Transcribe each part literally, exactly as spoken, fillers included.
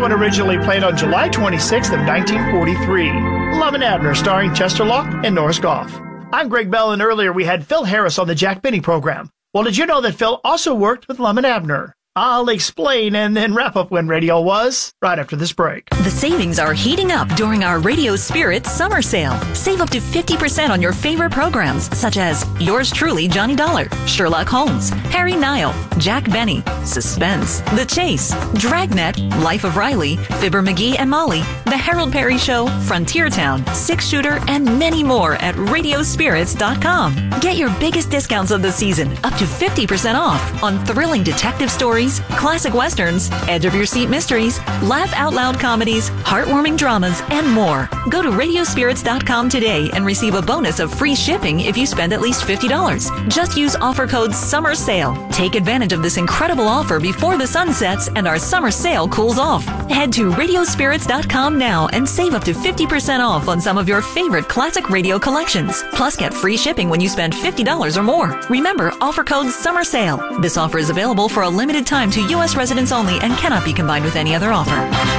one originally played on July twenty-sixth of nineteen forty-three. Love and Abner, starring Chester Locke and Norris Goff. I'm Greg Bell, and earlier we had Phil Harris on the Jack Benny program. Well, did you know that Phil also worked with Lum and Abner? I'll explain and then wrap up when radio was right after this break. The savings are heating up during our Radio Spirit summer sale. Save up to fifty percent on your favorite programs, such as Yours Truly, Johnny Dollar, Sherlock Holmes, Harry Nile, Jack Benny, Suspense, The Chase, Dragnet, Life of Riley, Fibber McGee and Molly, The Harold Perry Show, Frontier Town, Six Shooter, and many more at radio spirits dot com. Get your biggest discounts of the season, up to fifty percent off on thrilling detective stories, classic westerns, edge of your seat mysteries, laugh out loud comedies, heartwarming dramas, and more. Go to radio spirits dot com today and receive a bonus of free shipping if you spend at least fifty dollars. Just use offer code SUMMER SALE. Take advantage of this incredible offer before the sun sets and our summer sale cools off. Head to radio spirits dot com now and save up to fifty percent off on some of your favorite classic radio collections. Plus, get free shipping when you spend fifty dollars or more. Remember, offer code SUMMER SALE. This offer is available for a limited time to U S residents only and cannot be combined with any other offer.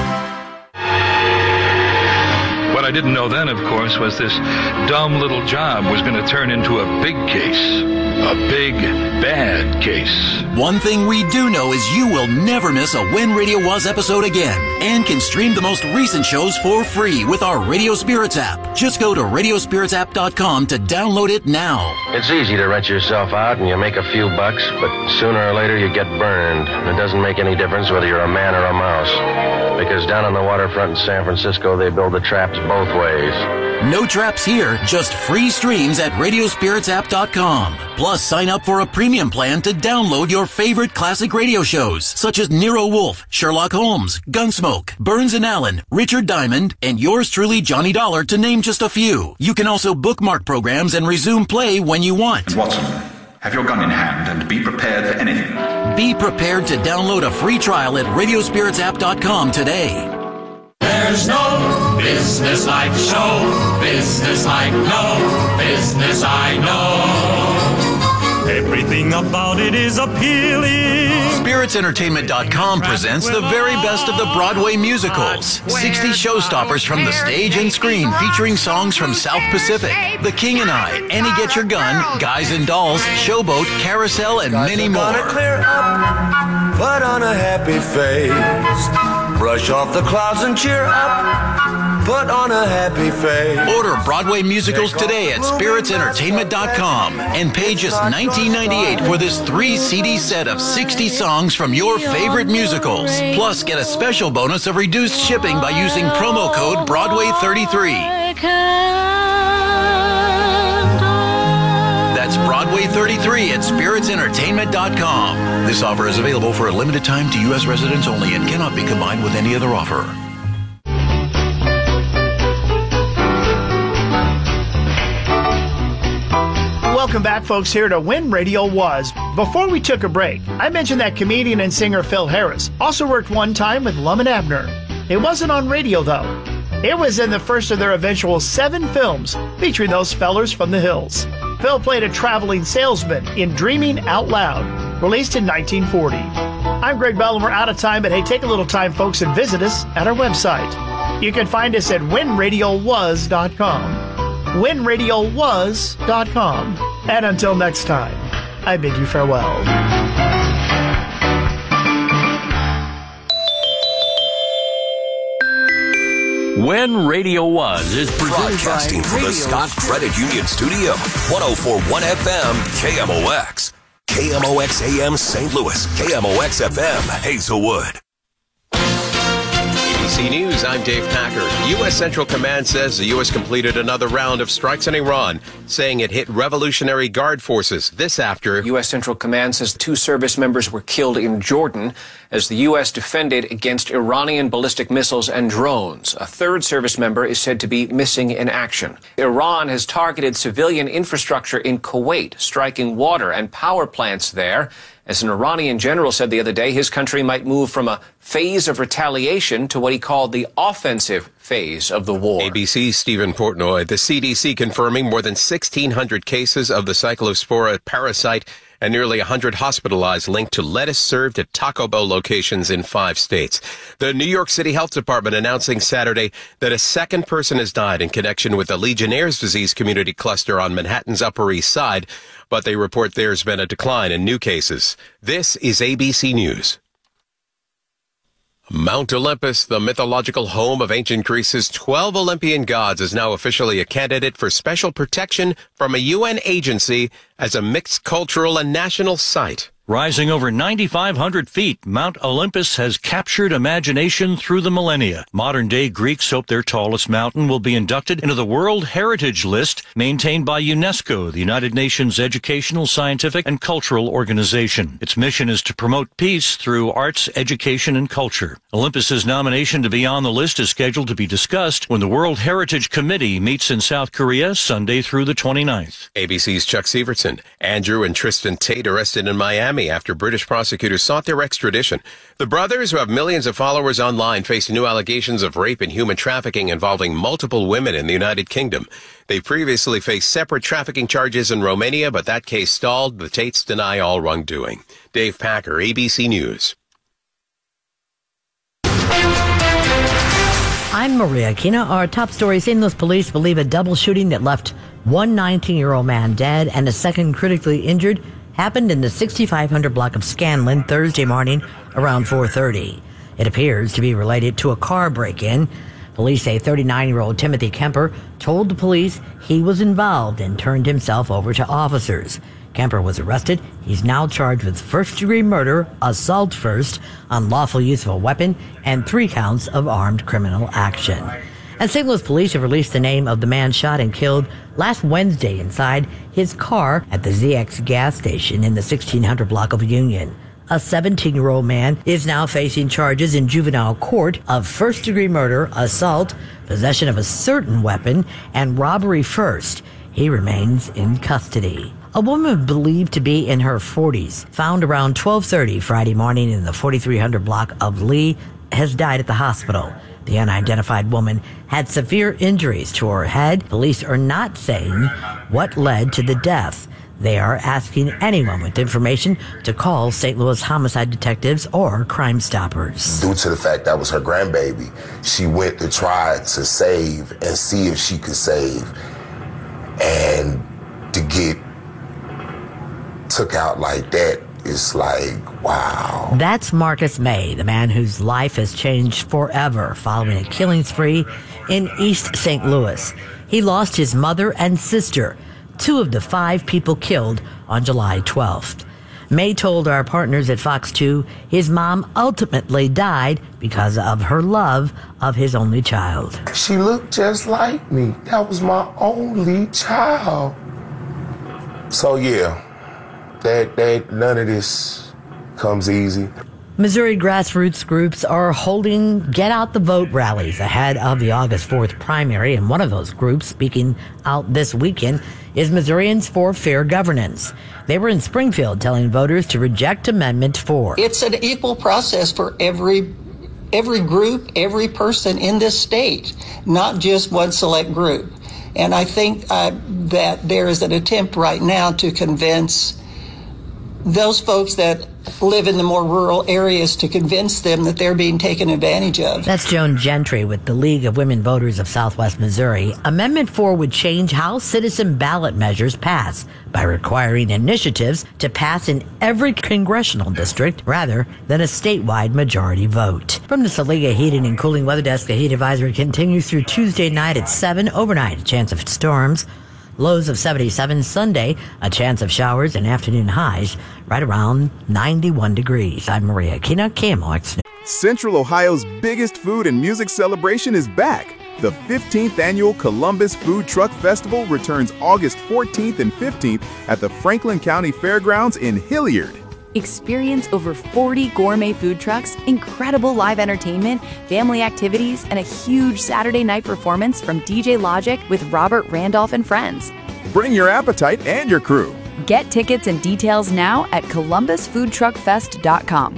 What I didn't know then, of course, was this dumb little job was going to turn into a big case. A big, bad case. One thing we do know is you will never miss a When Radio Was episode again, and can stream the most recent shows for free with our Radio Spirits app. Just go to radio spirits app dot com to download it now. It's easy to rent yourself out and you make a few bucks, but sooner or later you get burned. It doesn't make any difference whether you're a man or a mouse, because down on the waterfront in San Francisco they build the traps both ways. No traps here, just free streams at radio spirits app dot com. Plus, sign up for a premium plan to download your favorite classic radio shows, such as Nero Wolfe, Sherlock Holmes, Gunsmoke, Burns and Allen, Richard Diamond, and Yours Truly, Johnny Dollar, to name just a few. You can also bookmark programs and resume play when you want. Watson, have your gun in hand and be prepared for anything. Be prepared to download a free trial at radio spirits app dot com today. There's no business like show, business like no business I know. Everything about it is appealing. spirits entertainment dot com presents the very best of the Broadway musicals. sixty showstoppers from the stage and screen featuring songs from South Pacific, The King and I, Annie Get Your Gun, Guys and Dolls, Showboat, Carousel, and many more. Clear up, put on a happy face. Brush off the clouds and cheer up. Put on a happy face. Order Broadway musicals today at spirits entertainment dot com and pay just nineteen ninety-eight for this three C D set of sixty songs from your favorite musicals. Plus, get a special bonus of reduced shipping by using promo code Broadway thirty-three. That's Broadway thirty-three at spirits entertainment dot com. This offer is available for a limited time to U S residents only and cannot be combined with any other offer. Welcome back, folks, here to When Radio Was. Before we took a break, I mentioned that comedian and singer Phil Harris also worked one time with Lum and Abner. It wasn't on radio, though. It was in the first of their eventual seven films featuring those fellers from the hills. Phil played a traveling salesman in Dreaming Out Loud, released in nineteen forty. I'm Greg Bell, and we're out of time, but hey, take a little time, folks, and visit us at our website. You can find us at when radio was dot com. when radio was dot com. And until next time, I bid you farewell. When Radio Was is presented Broadcasting by from the Scott Credit Union Studio, one oh four point one F M, K M O X. K M O X A M Saint Louis, K M O X F M Hazelwood. A B C News, I'm Dave Packard. U S Central Command says the U S completed another round of strikes in Iran, saying it hit Revolutionary Guard forces. This after U S Central Command says two service members were killed in Jordan as the U S defended against Iranian ballistic missiles and drones. A third service member is said to be missing in action. Iran has targeted civilian infrastructure in Kuwait, striking water and power plants there. As an Iranian general said the other day, his country might move from a phase of retaliation to what he called the offensive phase of the war. A B C's Stephen Portnoy. The C D C confirming more than sixteen hundred cases of the Cyclospora parasite and nearly one hundred hospitalized linked to lettuce served at Taco Bell locations in five states. The New York City Health Department announcing Saturday that a second person has died in connection with the Legionnaire's disease community cluster on Manhattan's Upper East Side, but they report there's been a decline in new cases. This is A B C News. Mount Olympus, the mythological home of ancient Greece's twelve Olympian gods, is now officially a candidate for special protection from a U N agency as a mixed cultural and national site. Rising over nine thousand five hundred feet, Mount Olympus has captured imagination through the millennia. Modern-day Greeks hope their tallest mountain will be inducted into the World Heritage List maintained by UNESCO, the United Nations educational, scientific, and cultural organization. Its mission is to promote peace through arts, education, and culture. Olympus's nomination to be on the list is scheduled to be discussed when the World Heritage Committee meets in South Korea Sunday through the twenty-ninth. A B C's Chuck Severson. Andrew and Tristan Tate arrested in Miami after British prosecutors sought their extradition. The brothers, who have millions of followers online, face new allegations of rape and human trafficking involving multiple women in the United Kingdom. They previously faced separate trafficking charges in Romania, but that case stalled. The Tates deny all wrongdoing. Dave Packer, A B C News. I'm Maria Kina. Our top story: Saint Louis police believe a double shooting that left one nineteen-year-old man dead and a second critically injured happened in the sixty-five hundred block of Scanlon Thursday morning around four thirty. It appears to be related to a car break-in. Police say thirty-nine-year-old Timothy Kemper told the police he was involved and turned himself over to officers. Kemper was arrested. He's now charged with first-degree murder, assault first, unlawful use of a weapon, and three counts of armed criminal action. And Saint Louis police have released the name of the man shot and killed last Wednesday inside his car at the Z X gas station in the sixteen hundred block of Union. A seventeen-year-old man is now facing charges in juvenile court of first-degree murder, assault, possession of a certain weapon, and robbery first. He remains in custody. A woman believed to be in her forties, found around twelve thirty Friday morning in the forty-three hundred block of Lee, has died at the hospital. The unidentified woman had severe injuries to her head. Police are not saying what led to the death. They are asking anyone with information to call Saint Louis homicide detectives or Crime Stoppers. Due to the fact that was her grandbaby, she went to try to save and see if she could save, and to get took out like that, it's like, wow. That's Marcus May, the man whose life has changed forever following a killing spree in East Saint Louis. He lost his mother and sister, two of the five people killed on July twelfth. May told our partners at Fox two his mom ultimately died because of her love of his only child. She looked just like me. That was my only child. So yeah, that, that none of this comes easy. Missouri grassroots groups are holding Get Out the Vote rallies ahead of the August fourth primary, and one of those groups speaking out this weekend is Missourians for Fair Governance. They were in Springfield telling voters to reject Amendment four. It's an equal process for every every group, every person in this state, not just one select group. And I think uh, that there is an attempt right now to convince those folks that live in the more rural areas, to convince them that they're being taken advantage of. That's Joan Gentry with the League of Women Voters of Southwest Missouri. Amendment four would change how citizen ballot measures pass by requiring initiatives to pass in every congressional district rather than a statewide majority vote. From the Saliga Heating and Cooling Weather Desk, the heat advisory continues through Tuesday night at seven. Overnight, a chance of storms. Lows of seventy-seven. Sunday, a chance of showers and afternoon highs right around ninety-one degrees. I'm Maria Kina, K M O X News. Central Ohio's biggest food and music celebration is back. The fifteenth Annual Columbus Food Truck Festival returns August fourteenth and fifteenth at the Franklin County Fairgrounds in Hilliard. Experience over forty gourmet food trucks, incredible live entertainment, family activities, and a huge Saturday night performance from D J Logic with Robert Randolph and friends. Bring your appetite and your crew. Get tickets and details now at columbus food truck fest dot com.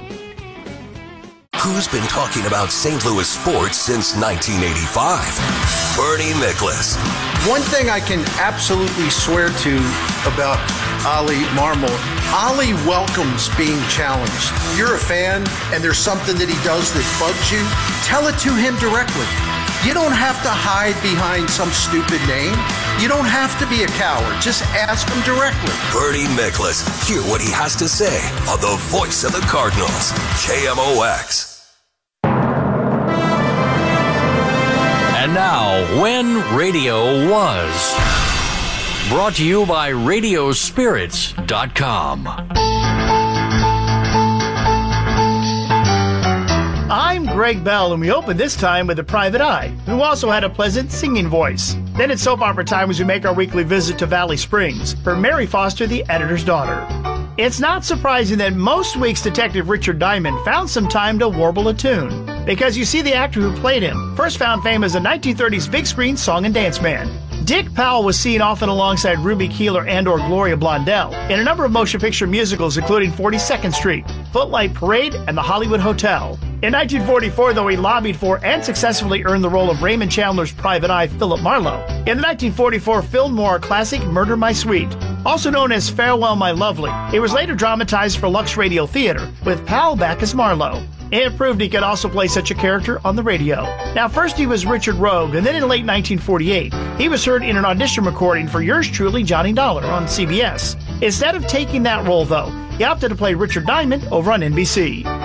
Who's been talking about Saint Louis sports since nineteen eighty-five? Bernie Miklasz. One thing I can absolutely swear to about Ollie Marmol, Ollie welcomes being challenged. If you're a fan and there's something that he does that bugs you, tell it to him directly. You don't have to hide behind some stupid name. You don't have to be a coward. Just ask him directly. Bernie Miklasz. Hear what he has to say on the voice of the Cardinals. K M O X. And now, When Radio Was. Brought to you by radio spirits dot com. I'm Greg Bell, and we opened this time with a private eye, who also had a pleasant singing voice. Then it's soap opera time as we make our weekly visit to Valley Springs for Mary Foster, the editor's daughter. It's not surprising that most weeks Detective Richard Diamond found some time to warble a tune, because you see the actor who played him first found fame as a nineteen thirties big screen song and dance man. Dick Powell was seen often alongside Ruby Keeler and or Gloria Blondell in a number of motion picture musicals, including forty-second Street, Footlight Parade, and The Hollywood Hotel. In nineteen forty-four, though, he lobbied for and successfully earned the role of Raymond Chandler's private eye, Philip Marlowe, in the nineteen forty-four film noir classic Murder, My Sweet. Also known as Farewell, My Lovely, it was later dramatized for Lux Radio Theater, with Powell back as Marlowe. It proved he could also play such a character on the radio. Now, first he was Richard Rogue, and then in late nineteen forty-eight, he was heard in an audition recording for Yours Truly, Johnny Dollar on C B S. Instead of taking that role, though, he opted to play Richard Diamond over on N B C.